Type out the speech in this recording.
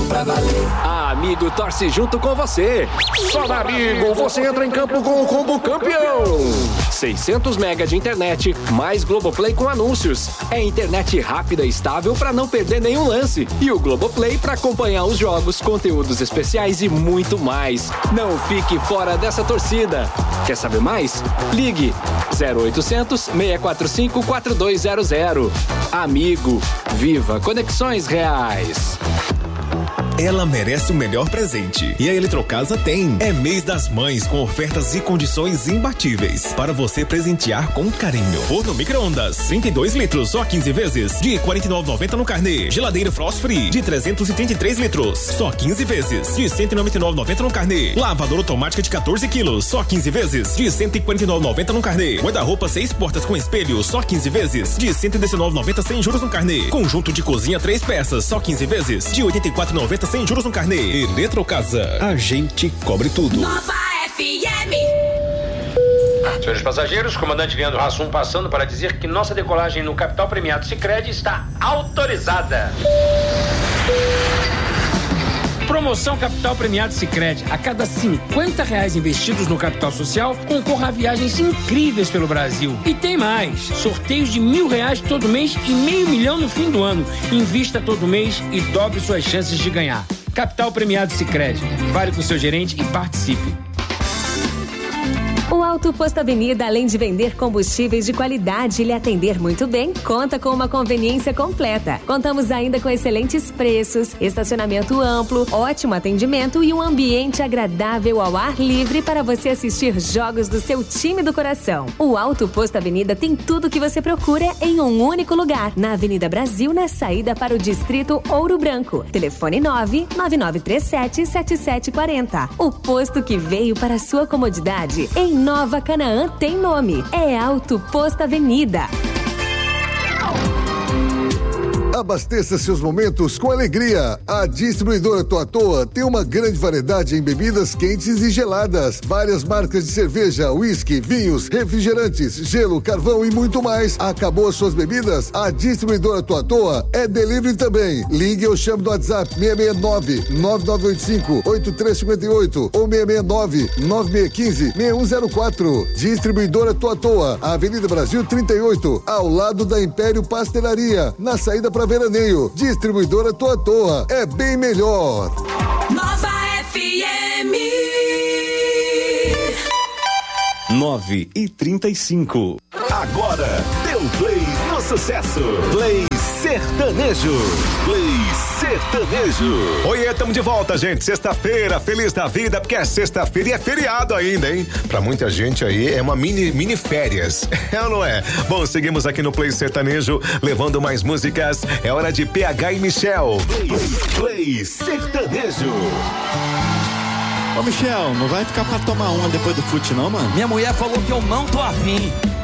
pra valer. A Amigo torce junto com você. Só na Amigo você entra em campo com o combo campeão. 600 mega de internet, mais Globoplay com anúncios. É internet rápida e estável para não perder nenhum lance. E o Globoplay para acompanhar os jogos, conteúdos especiais e muito mais. Não fique fora dessa torcida. Quer saber mais? Ligue 0800 645 4200. Amigo, viva conexões reais. Ela merece o melhor presente. E a Eletrocasa tem. É mês das mães com ofertas e condições imbatíveis para você presentear com carinho. Forno micro-ondas, 32 litros, só 15 vezes, de R$ 49,90 no carnê. Geladeira Frost Free, de 333 litros, só 15 vezes, de R$ 199,90 no carnê. Lavadora automática de 14 quilos, só 15 vezes, de R$ 149,90 no carnê. Guarda-roupa 6 portas com espelho, só 15 vezes, de R$ 119,90 sem juros no carnê. Conjunto de cozinha 3 peças, só 15 vezes, de R$ 84,90 sem juros no carnê. Eletrocasa, a gente cobre tudo. Nova FM. Senhores passageiros, comandante Leandro Hassum passando para dizer que nossa decolagem no Capital Premiado Sicredi está autorizada. Promoção Capital Premiado Sicredi. A cada R$50 investidos no capital social, concorra a viagens incríveis pelo Brasil. E tem mais. Sorteios de R$1.000 todo mês e R$500 mil no fim do ano. Invista todo mês e dobre suas chances de ganhar. Capital Premiado Sicredi. Fale com seu gerente e participe. O Alto Posto Avenida, além de vender combustíveis de qualidade e lhe atender muito bem, conta com uma conveniência completa. Contamos ainda com excelentes preços, estacionamento amplo, ótimo atendimento e um ambiente agradável ao ar livre para você assistir jogos do seu time do coração. O Alto Posto Avenida tem tudo o que você procura em um único lugar, na Avenida Brasil, na saída para o Distrito Ouro Branco. Telefone 99937-7740. O posto que veio para a sua comodidade em Nova Canaã tem nome. É Alto Posto Avenida. Abasteça seus momentos com alegria. A distribuidora Toa tem uma grande variedade em bebidas quentes e geladas. Várias marcas de cerveja, uísque, vinhos, refrigerantes, gelo, carvão e muito mais. Acabou as suas bebidas? A distribuidora Toa é delivery também. Ligue ou chame no WhatsApp 669-9985-8358 ou 669-9615-6104. Distribuidora Toa, Avenida Brasil 38, ao lado da Império Pastelaria, na saída para Veraneio. Distribuidora Toa é bem melhor. Nova FM. 9h35. Agora, deu play no sucesso. Play sertanejo. Play sertanejo. Oiê, estamos de volta, gente. Sexta-feira, feliz da vida, porque é sexta-feira e é feriado ainda, hein? Pra muita gente aí é uma mini férias. É ou não é? Bom, seguimos aqui no Play Sertanejo, levando mais músicas. É hora de PH e Michel. Play sertanejo. Ô, Michel, não vai ficar pra tomar uma depois do fute, não, mano? Minha mulher falou que eu não tô afim.